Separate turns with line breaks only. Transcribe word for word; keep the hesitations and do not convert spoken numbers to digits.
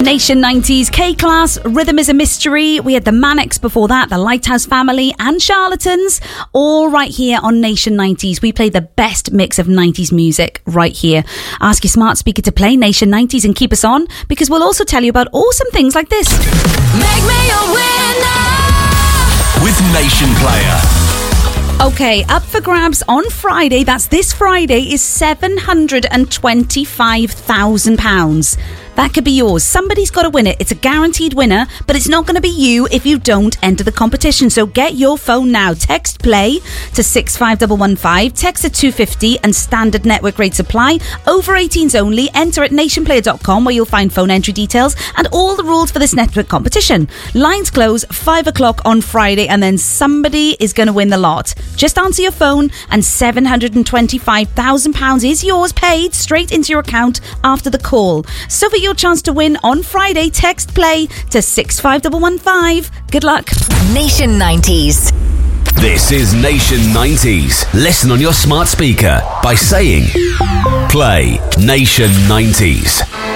Nation nineties, K-Class, Rhythm is a Mystery. We had the Manics before that, the Lighthouse Family and Charlatans, all right here on Nation nineties. We play the best mix of nineties music right here. Ask your smart speaker to play Nation nineties and keep us on, because we'll also tell you about awesome things like this.
Make me a winner
with Nation Player.
Okay, up for grabs on Friday, that's this Friday, is seven hundred twenty-five thousand pounds. That could be yours. Somebody's got to win it. It's a guaranteed winner, but it's not going to be you if you don't enter the competition. So get your phone now. Text play to six five one one five. Text at two fifty and standard network rates apply. Over eighteens only. Enter at nation player dot com where you'll find phone entry details and all the rules for this network competition. Lines close five o'clock on Friday, and then somebody is going to win the lot. Just answer your phone and seven hundred twenty-five thousand pounds is yours, paid straight into your account after the call. So for your chance to win on Friday, text play to six five one one five. Good luck.
Nation nineties.
This is Nation nineties. Listen on your smart speaker by saying play Nation nineties.